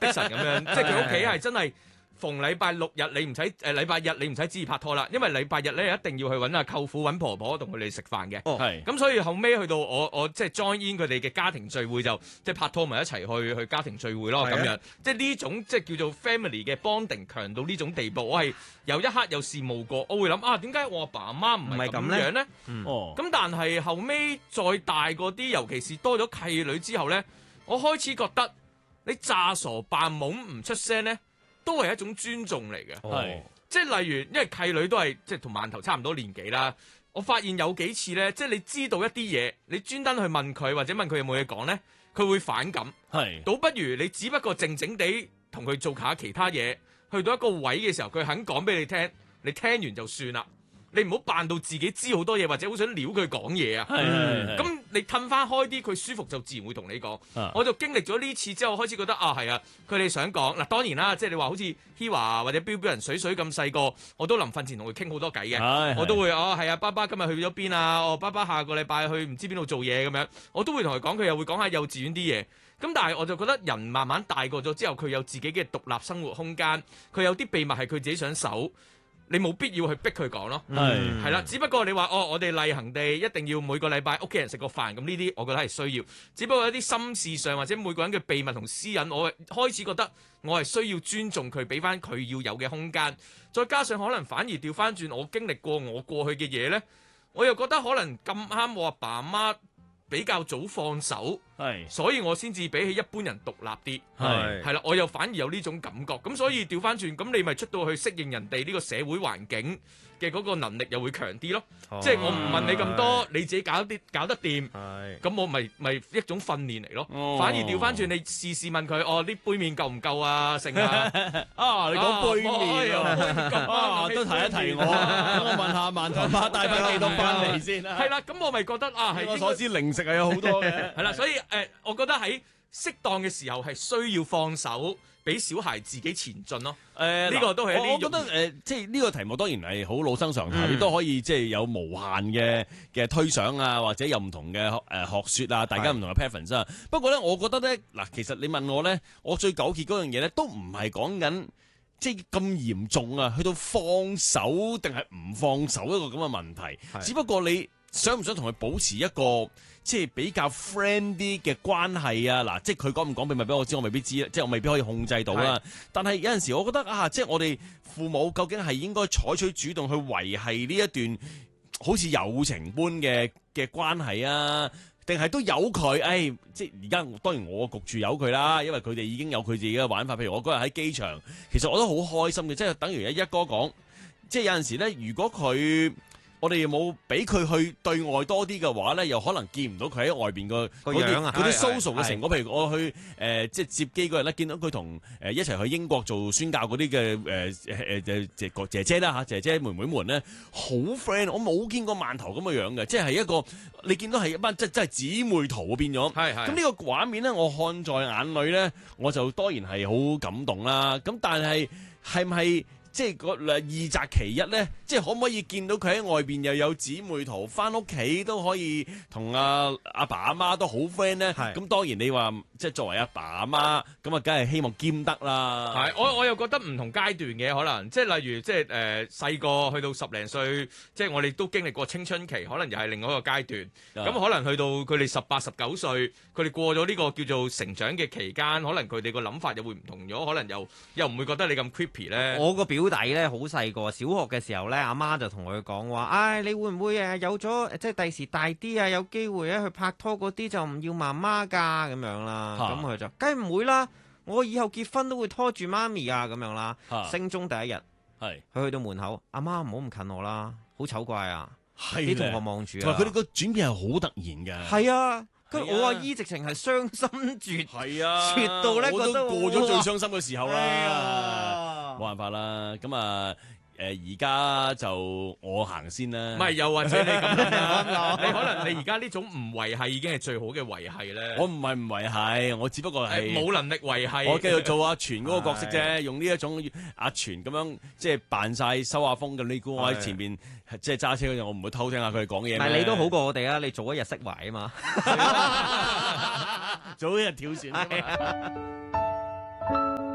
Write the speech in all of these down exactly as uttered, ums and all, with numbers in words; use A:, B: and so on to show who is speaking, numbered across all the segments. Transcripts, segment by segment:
A: 神咁樣，即係佢屋企係真係。逢禮拜六日你唔使誒禮拜日你唔使旨意拍拖啦，因為禮拜日咧一定要去揾阿舅父揾婆婆同佢哋食飯嘅。
B: 哦，
A: 係。咁所以後尾去到我我即係 join in 佢哋嘅家庭聚會就即係拍拖埋一齊去去家庭聚會咯咁樣。即係呢種即係叫做 family 嘅 bonding 強到呢種地步，我係有一刻有羨慕過，我會諗啊點解我阿爸阿媽唔係咁樣咧？
B: 哦。
A: 咁但係後尾再大個啲，尤其是多咗契女之後咧，我開始覺得你詐傻扮懵唔出聲咧。都係一種尊重嚟嘅，
B: 係
A: 即係例如，因為契女都係即係同饅頭差唔多年紀啦。我發現有幾次咧，即係你知道一啲嘢，你專登去問佢或者問佢有冇嘢講咧，佢會反感。
B: 係，
A: 倒不如你只不過靜靜地同佢做下其他嘢，去到一個位嘅時候，佢肯講俾你聽，你聽完就算啦。你唔好扮到自己知好多嘢，或者好想撩佢講嘢啊！咁你褪翻開啲，佢舒服就自然會同你講。我就經歷咗呢次之後，開始覺得啊，係啊，佢哋想講嗱，當然啦，即係你話好似 Hiwa 或者標標人水水咁細個，我都臨瞓前同佢傾好多偈嘅。我都會哦，係啊，爸爸今日去咗邊啊？哦，爸爸下個禮拜去唔知邊度做嘢咁樣，我都會同佢講，佢又會講下幼稚園啲嘢。咁但係我就覺得人慢慢大個咗之後，佢有自己嘅獨立生活空間，佢有啲秘密係佢自己想守。你冇必要去逼佢講咯，係係啦，只不過你話哦，我哋例行地一定要每個禮拜屋企人食個飯，咁呢啲我覺得係需要。只不過有啲心事上或者每個人嘅秘密同私隱，我開始覺得我係需要尊重佢，俾翻佢要有嘅空間。再加上可能反而調翻轉，我經歷過我過去嘅嘢呢，我又覺得可能咁啱我阿爸阿媽比較早放手，係，所以我先至比起一般人獨立啲，係係啦，我又反而有呢種感覺，咁所以調翻轉，咁你咪出到去適應人哋呢個社會環境嘅嗰個能力又會強啲咯，哦、即係我唔問你咁多，你自己搞啲搞得掂，咁我咪咪一種訓練嚟咯，哦、反而調翻轉你試試問佢，哦，啲杯麵夠唔夠啊？剩啊，
B: 啊，你講杯麵啊，都提一提我，咁我問下饅頭媽帶翻幾多翻嚟先啦，
A: 係啦，咁我咪覺得啊，係
B: 我所知零食係有好多嘅，
A: 係啦，所以誒、呃，我覺得喺適當嘅時候係需要放手，俾小孩自己前進咯。誒、呃，呢個都係一啲。
B: 我覺得誒、呃，即係呢個題目當然係好老生常談，亦都、嗯、可以即係有無限嘅嘅推想啊，或者有唔同嘅誒、呃、學説啊，大家唔同嘅 preference 啊。不過咧，我覺得咧，嗱，其實你問我咧，我最糾結嗰樣嘢咧，都唔係講緊即係咁嚴重啊，去到放手定係唔放手一個咁嘅問題。只不過你想唔想同佢保持一個即係比較 friend 啲嘅關係啊？嗱，即係佢講唔講秘密俾我知，我未必知，即係我未必可以控制到啦。但係有陣時，我覺得啊，即係我哋父母究竟係應該採取主動去維繫呢一段好似友情般嘅嘅關係啊，定係都由佢？誒、哎，即係而家當然我焗住由佢啦，因為佢哋已經有佢自己嘅玩法。譬如我嗰日喺機場，其實我都好開心嘅，即係等於一一哥講，即係有陣時咧，如果佢我哋又冇俾佢去對外多啲嘅話咧，又可能見唔到佢喺外邊個
C: 個樣啊，
B: 嗰啲 social 嘅成果。譬如我去誒、呃、即係接機嗰日咧，見到佢同誒一齊去英國做宣教嗰啲嘅誒誒誒姐姐啦嚇，姐姐妹妹們咧好 friend，我冇見過饅頭咁嘅樣嘅，即係一個你見到係一班即真係姊妹圖變咗。係係。咁呢個畫面咧，我看在眼裏咧，我就當然係好感動啦。咁但係係唔係？即係個二擇其一咧，即係可唔可以見到佢喺外邊又有姊妹圖，翻屋企都可以同阿阿爸阿媽都好 friend 咧？咁當然你話即係作為阿爸阿媽，咁啊梗係希望兼得啦。係，我我又覺得唔同階段嘅可能，即係例如即係誒細個去到十零歲，即係我哋都經歷過青春期，可能又係另外一個階段。咁可能去到佢哋十八十九歲，佢哋過咗呢個叫做成長嘅期間，可能佢哋個諗法又會唔同咗，可能又又唔會覺得你咁 creepy 咧。
C: 我個表弟咧好細個，小學嘅時候咧，阿媽就同佢講話，唉、哎，你會唔會誒有咗即係第時大啲啊，有機會咧去拍拖嗰啲就唔要媽媽噶咁樣啦。咁佢、啊、就梗係唔會啦，我以後結婚都會拖住媽咪啊咁樣啦。升中第一日，係佢去到門口，阿媽唔好咁近我啦，好醜怪啊！啲同學望住啊，
B: 佢哋個轉變係好突然嘅。
C: 係啊。跟住我阿姨直情係傷心絕，係啊，絕到咧覺得
B: 我都過咗最傷心嘅時候啦，冇辦法啦。咁啊，誒而家就我行先啦。
A: 唔係，又或者你咁樣，你可能你而家呢種唔維繫已經係最好嘅維繫咧。
B: 我唔係唔維繫，我只不過係
A: 冇能力維繫。
B: 我繼續做阿全嗰個角色啫，用呢一種阿全咁樣即係扮晒收下風嘅。你估我喺前邊？即係揸車嗰陣，我唔會偷聽下佢哋講嘢。
C: 唔係你都好過我哋啊！你早一日釋懷啊嘛，
B: 早一日跳船。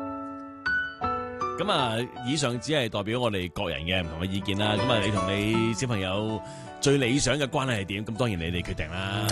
B: 咁啊，以上只係代表我哋個人嘅唔同嘅意見啦。咁啊，你同你小朋友最理想嘅關係係點？咁當然你哋決定啦。